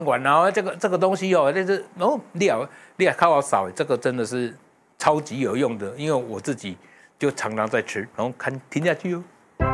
管然后这个东西哦，就是你也靠好少，这个真的是超级有用的，因为我自己就常常在吃，然后听下去哦。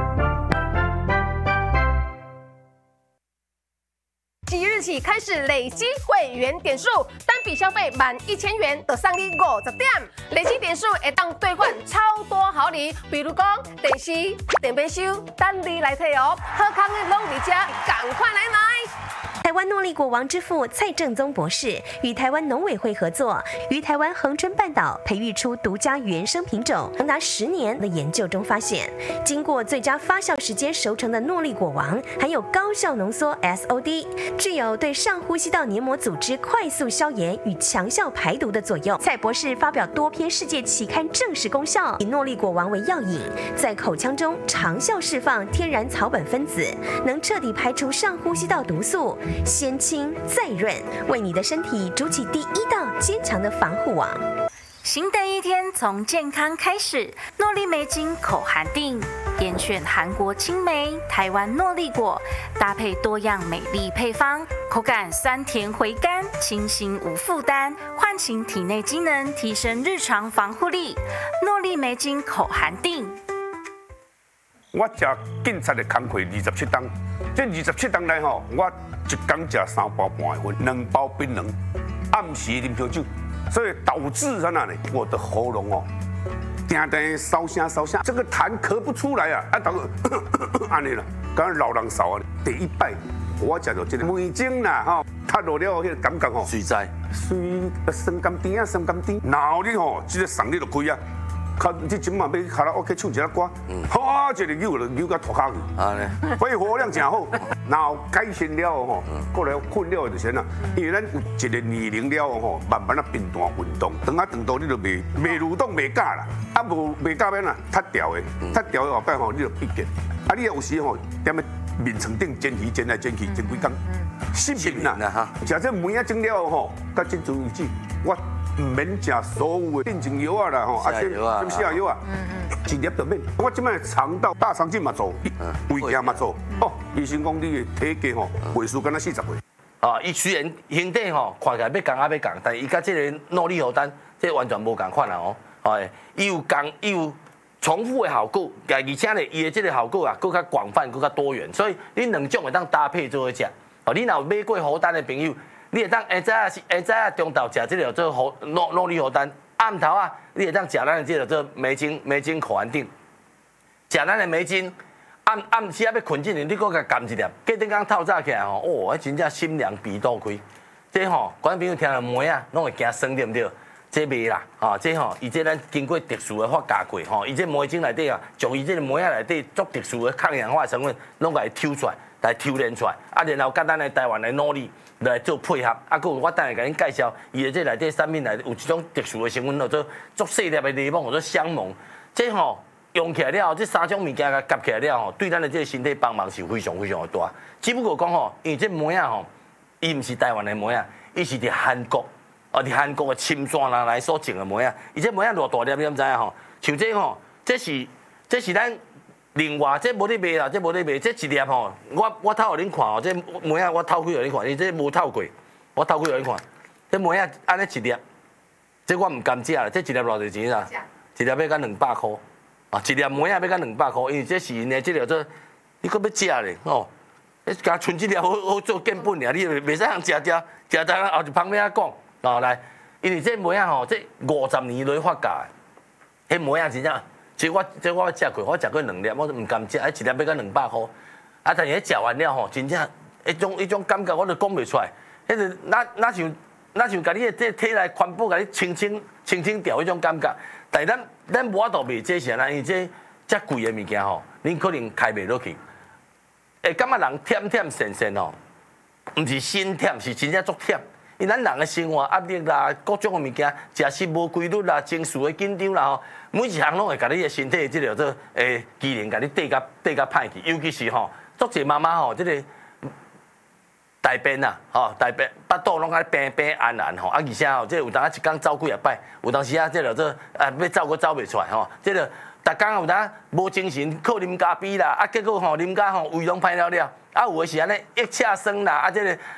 即日起开始累积会员点数，单笔消费满1000元就送你50点，累积点数会当兑换超多好礼，比如讲电视、电杯收，等你来退哦。好康的拢在这，赶快来买！ 台湾诺丽果王之父蔡正宗博士与台湾农委会合作，于台湾恒春半岛培育出独家原生品种，长达10年的研究中发现，经过最佳发酵时间熟成的诺丽果王，含有高效浓缩 SOD， 具有对上呼吸道黏膜组织快速消炎与强效排毒的作用。蔡博士发表多篇世界期刊证实功效，以诺丽果王为药引，在口腔中长效释放天然草本分子，能彻底排除上呼吸道毒素。先清再润，为你的身体筑起第一道坚强的防护网。 新的一天从健康开始，诺丽梅精口含定，严选韩国青梅、台湾诺丽果，搭配多样美丽配方，口感酸甜回甘，清新无负担，唤醒体内机能，提升日常防护力。诺丽梅精口含定。 我食警察的工课27档，这27档内吼，我一天食3包半的粉，2包槟榔，暗时啉啤酒，所以导致啥呢？我的喉咙哦，定定烧声，这个痰咳不出来啊，安尼啦，刚刚老人少啊。第一摆我食到这个梅精啦，吼，踏落了迄个感觉吼， 水在， 酸甘甜啊，酸甘甜，然后你吼，这个送你就开啊。这今嘛要卡拉 OK 唱一下歌，好一个扭到脱骹去，肺活量真好。然后改善了吼，过来困了就先啦。因为咱有一个年龄了吼，慢慢啊频繁运动，长到你就未蠕动未假啦，啊无未假免啦，脱掉的后摆吼你就闭结，啊你有时吼踮咧面床顶煎鱼煎来煎去煎几工，失眠啦。食这梅啊整了吼，到今阵为止我。唔免食所有的定情药啊啦吼，啊什下药啊，一粒就免。我即摆肠道大肠镜嘛做，胃镜嘛做。哦，医生讲你的体格吼，岁数敢若40岁。 啊，伊虽然身体吼看起来要降啊要降，但伊甲这个诺丽荷丹，这完全无共款啊哦。哎，伊有降，伊有重复的效果，而且咧伊的这个效果啊，更较广泛，更较多元。所以你两种会当搭配做伙食。哦，你若有买过荷丹的朋友。你会当下早中昼食这个做诺丽荷丹，暗头啊，你会当食咱的这个做梅精口含定，食咱的梅精，暗时啊要困之前，你搁甲含一粒，隔天刚透早起来吼，哦，真正心凉鼻肚开，这吼，观众朋友听到梅啊，拢会惊酸对不对？这袂啦，啊，这吼，伊这咱经过特殊的发酵过，吼，伊这梅精内底啊，从伊这个梅啊内底足特殊的抗氧化成分，拢甲伊抽出来，来抽炼出来，啊，然后甲咱的台湾的诺丽。来做配合，啊，佮我等下甲恁介绍，伊的这内底产品内有一种特殊的成分，叫做足细粒的柠檬，叫做香檬。这吼用起来了后，这3种物件甲夹起来了吼，对咱的这个身体帮忙是非常非常的大。只不过讲吼，因为这梅啊吼，伊毋是台湾的梅啊，伊是伫韩国，哦，伫韩国的深山人来所种的梅啊。伊这梅啊偌大粒，你毋知影吼？像这吼，这是咱。另外，这无咧卖啦，这无咧卖，这一粒吼，我透互恁看哦，这梅啊，我透开互恁看，因为这无透过，我透开互恁看，这梅啊，安尼一粒，这我唔甘食啦，这一粒偌侪钱啊？一粒要甲200块，啊，一粒梅啊要甲200块，因为这是因的这个做，你搁要食咧，哦，你加剩一粒好做见本尔，你袂使通食咱后一旁边仔讲，哦来，因为这梅啊吼，这50年来发酵的，迄梅啊真正。其实我食过，我食过2粒，我都唔甘食，一粒要甲200块。啊，但是迄食完了吼，真正迄种感觉我都讲袂出来。迄个哪像甲你的这体内环保甲你清掉迄种感觉。但是咱无法度卖这些啦，因为这贵的物件吼，恁可能开袂落去。会感觉人忝神吼，毋是心忝，是真正足忝。因咱人的生活压力啦，各种的物件，食食无规律啦，情绪的紧张啦吼，每一项拢会甲你的身体即个做机能，甲你缀甲歹去。尤其是吼，足侪妈妈吼，即个大便啊，吼大便腹肚拢甲平安吼，啊而且吼，即有当一工走几啊摆，有当时啊，即个做要走佫走袂出来吼，即个逐工有当无精神，靠啉咖啡啦，啊结果吼啉甲吼胃拢歹了，啊有诶是安尼一车酸啦，啊即个。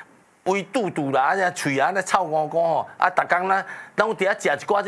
胃肚肚啦，啊，只喙啊，那臭干干吼，啊，逐工咱拢伫遐食一寡